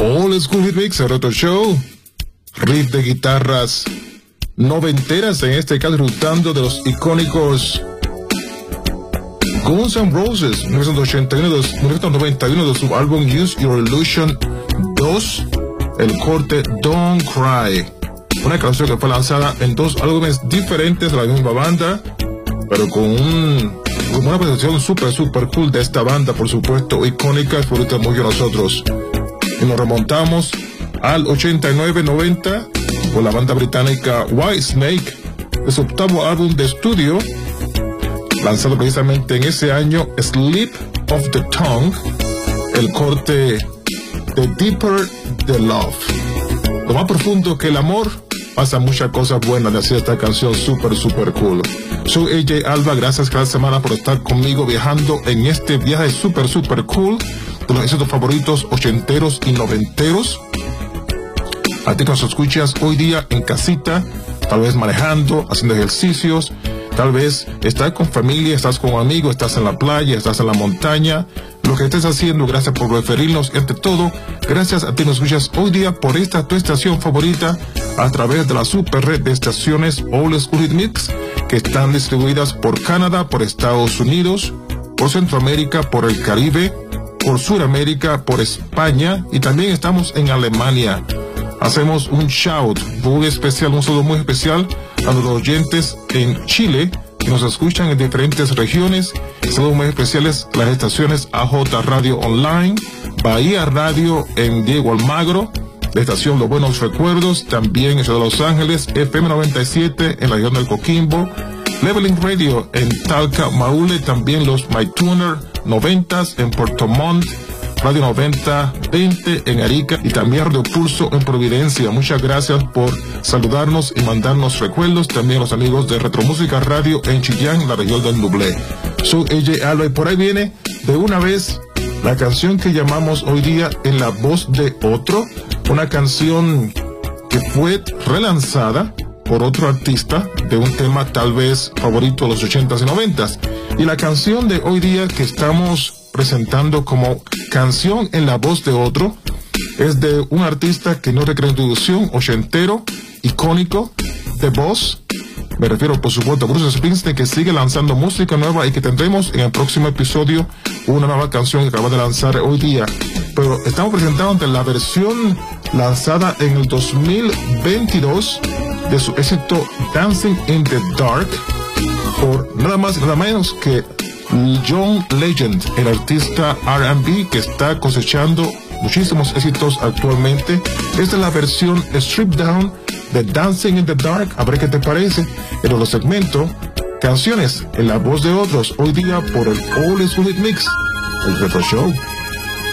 Old School Hit Mix, el Retro Show. Riff de guitarras noventeras, en este caso disfrutando de los icónicos Guns N' Roses, 1991 de su álbum Use Your Illusion 2, el corte Don't Cry. Una canción que fue lanzada en dos álbumes diferentes de la misma banda, pero con una presentación super cool de esta banda, por supuesto, icónica, favorita mucho de nosotros. Y nos remontamos al 89-90 con la banda británica Whitesnake, de su octavo álbum de estudio, lanzado precisamente en ese año, Slip of the Tongue, el corte The Deeper the Love. Lo más profundo que el amor, pasa muchas cosas buenas, de hacer esta canción super cool. Soy AJ Alba, gracias cada semana por estar conmigo viajando en este viaje super cool de los éxitos favoritos ochenteros y noventeros. A ti que nos escuchas hoy día en casita, tal vez manejando, haciendo ejercicios, tal vez estás con familia, estás con amigos, estás en la playa, estás en la montaña. Lo que estés haciendo, gracias por referirnos. Entre todo, gracias a ti que nos escuchas hoy día por esta tu estación favorita a través de la super red de estaciones Old School Hit Mix, que están distribuidas por Canadá, por Estados Unidos, por Centroamérica, por el Caribe, por Sudamérica, por España, y también estamos en Alemania. Hacemos un shout muy especial, un saludo muy especial a los oyentes en Chile que nos escuchan en diferentes regiones. Saludos muy especiales a las estaciones AJ Radio Online, Bahía Radio en Diego Almagro, la estación Los Buenos Recuerdos, también en Ciudad de Los Ángeles, FM 97 en la región del Coquimbo, Leveling Radio en Talca, Maule, también los MyTuner 90s en Puerto Montt, Radio 90-20 en Arica y también Radio Pulso en Providencia. Muchas gracias por saludarnos y mandarnos recuerdos. También los amigos de Retromúsica Radio en Chillán, la región del Nublé. Soy AJ Alba y por ahí viene de una vez la canción que llamamos hoy día En la voz de otro, una canción que fue relanzada por otro artista de un tema tal vez favorito de los 80s y 90s. Y la canción de hoy día que estamos presentando como canción en la voz de otro es de un artista que no requiere introducción, ochentero, icónico, The Boss. Me refiero, por supuesto, a Bruce Springsteen, que sigue lanzando música nueva y que tendremos en el próximo episodio una nueva canción que acaba de lanzar hoy día. Pero estamos presentando la versión lanzada en el 2022 de su éxito Dancing in the Dark, por nada más y nada menos que John Legend, el artista R&B que está cosechando muchísimos éxitos actualmente. Esta es la versión Stripped Down de Dancing in the Dark. A ver qué te parece en los segmentos Canciones en la voz de otros, hoy día por el Old School Hit Mix, el Retro Show.